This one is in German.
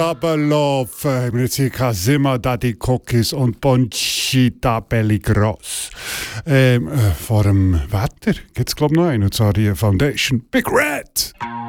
Aber Love, haben wir jetzt hier Casima, Daddy Cookies und Bonchita Belly Gross. Vor dem Wetter gibt es, glaube ich, noch einen, und zwar die Foundation Big Red.